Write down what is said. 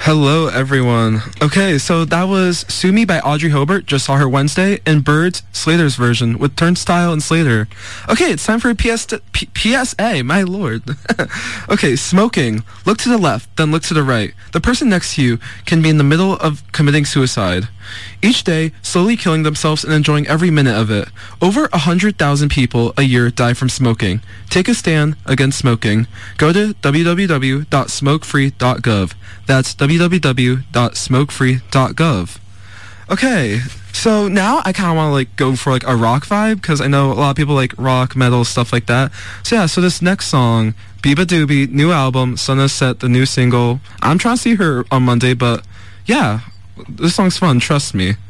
Hello, everyone. Okay, so that was Sue Me by Audrey Hobart, just saw her Wednesday, and Birds, Slater's version, with Turnstile and Slater. Okay, it's time for a PSA, my lord. Okay, smoking. Look to the left, then look to the right. The person next to you can be in the middle of committing suicide. Each day, slowly killing themselves and enjoying every minute of it. Over 100,000 people a year die from smoking. Take a stand against smoking. Go to www.smokefree.gov. That's www.smokefree.gov. Okay, so now I kind of want to go for a rock vibe, because I know a lot of people like rock, metal, stuff like that. So yeah, so this next song, Biba Doobie, new album, Sun Has Set, the new single. I'm trying to see her on Monday, but yeah, this song's fun, trust me.